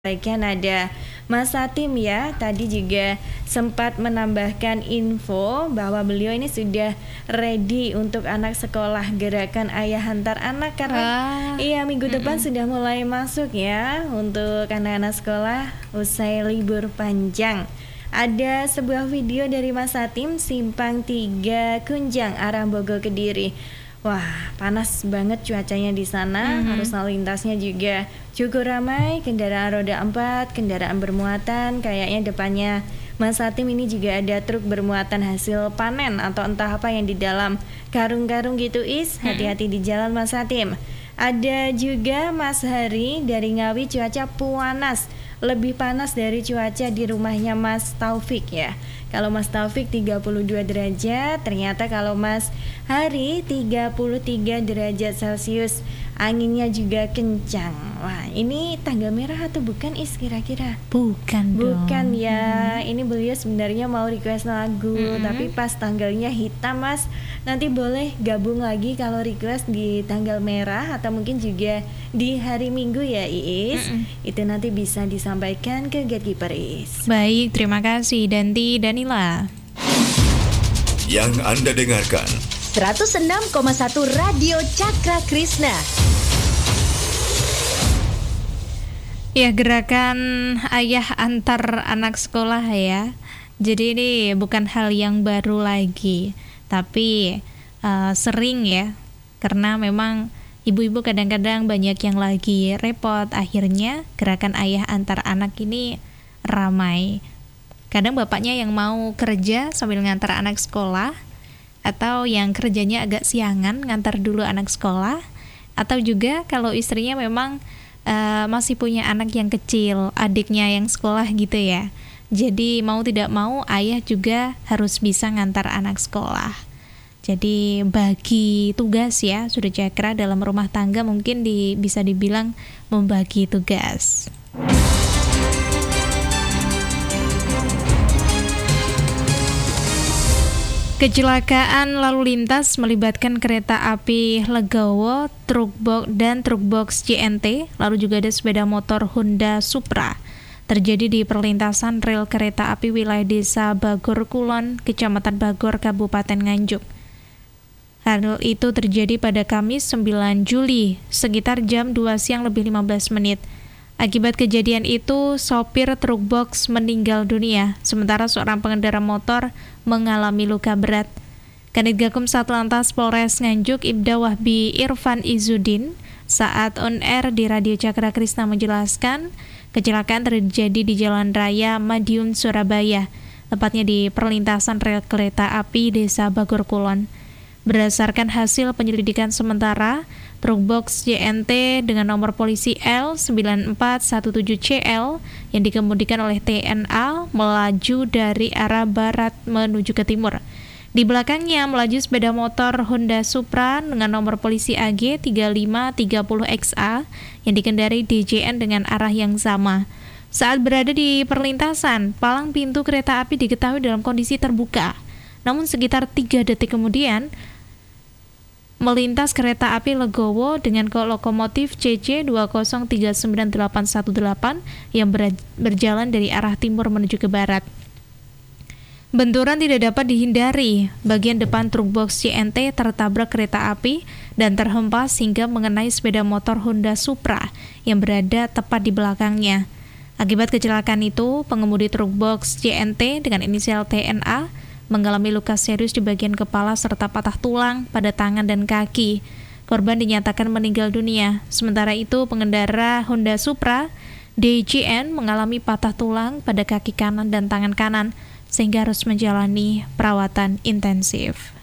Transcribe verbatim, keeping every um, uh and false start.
Sampaikan ada Mas Satim ya, tadi juga sempat menambahkan info bahwa beliau ini sudah ready untuk anak sekolah gerakan ayah hantar anak karena Wah, iya minggu depan mhm. sudah mulai masuk ya untuk anak-anak sekolah usai libur panjang. Ada sebuah video dari Mas Satim Simpang tiga Kunjang arah Bogor Kediri. Wah, panas banget cuacanya di sana, Mhm. arus lalu lintasnya juga cukup ramai, kendaraan roda empat, kendaraan bermuatan, kayaknya depannya Mas Satim ini juga ada truk bermuatan hasil panen atau entah apa yang di dalam karung-karung gitu is, hati-hati di jalan Mas Satim. Ada juga Mas Hari dari Ngawi, cuaca panas, lebih panas dari cuaca di rumahnya Mas Taufik ya. Kalau Mas Taufik tiga puluh dua derajat, ternyata kalau Mas Hari tiga puluh tiga derajat Celcius. Anginnya juga kencang. Wah, ini tanggal merah atau bukan is kira-kira? Bukan dong. Bukan ya, ini beliau sebenarnya mau request lagu, Mm-mm. tapi pas tanggalnya hitam Mas. Nanti boleh gabung lagi kalau request di tanggal merah atau mungkin juga di hari Minggu ya Iis. Mm-mm. Itu nanti bisa disampaikan ke Gatekeeper Iis. Baik, terima kasih Danti Danila. Yang Anda dengarkan seratus enam koma satu Radio Cakra Krisna. Ya, gerakan ayah antar anak sekolah ya. Jadi ini bukan hal yang baru lagi, tapi uh, sering ya. Karena memang ibu-ibu kadang-kadang banyak yang lagi repot, akhirnya gerakan ayah antar anak ini ramai. Kadang bapaknya yang mau kerja sambil ngantar anak sekolah, atau yang kerjanya agak siangan ngantar dulu anak sekolah, atau juga kalau istrinya memang uh, masih punya anak yang kecil, adiknya yang sekolah gitu ya. Jadi mau tidak mau ayah juga harus bisa ngantar anak sekolah. Jadi bagi tugas ya, sudah Cakra dalam rumah tangga mungkin di, bisa dibilang membagi tugas. Kecelakaan lalu lintas melibatkan kereta api Legowo, truk box dan truk box C N T, lalu juga ada sepeda motor Honda Supra. Terjadi di perlintasan rel kereta api wilayah Desa Bagor Kulon, Kecamatan Bagor, Kabupaten Nganjuk. Hal itu terjadi pada Kamis sembilan Juli, sekitar jam dua siang lebih lima belas menit. Akibat kejadian itu, sopir truk box meninggal dunia, sementara seorang pengendara motor mengalami luka berat. Kanit Gakum Satlantas Polres Nganjuk Ibda Wahbi Irfan Izudin saat on air di Radio Cakra Krisna menjelaskan, kecelakaan terjadi di Jalan Raya Madiun, Surabaya, tepatnya di perlintasan rel kereta api Desa Bagor Kulon. Berdasarkan hasil penyelidikan sementara, truk box C N T dengan nomor polisi L sembilan empat satu tujuh C L yang dikemudikan oleh T N A melaju dari arah barat menuju ke timur. Di belakangnya melaju sepeda motor Honda Supra dengan nomor polisi A G tiga lima tiga nol X A yang dikendarai D J N dengan arah yang sama. Saat berada di perlintasan, palang pintu kereta api diketahui dalam kondisi terbuka. Namun sekitar tiga detik kemudian, melintas kereta api Legowo dengan lokomotif C C dua nol tiga sembilan delapan satu delapan yang berjalan dari arah timur menuju ke barat. Benturan tidak dapat dihindari, bagian depan truk box C N T tertabrak kereta api dan terhempas hingga mengenai sepeda motor Honda Supra yang berada tepat di belakangnya. Akibat kecelakaan itu, pengemudi truk box C N T dengan inisial T N A mengalami luka serius di bagian kepala serta patah tulang pada tangan dan kaki. Korban dinyatakan meninggal dunia. Sementara itu, pengendara Honda Supra D J N mengalami patah tulang pada kaki kanan dan tangan kanan sehingga harus menjalani perawatan intensif.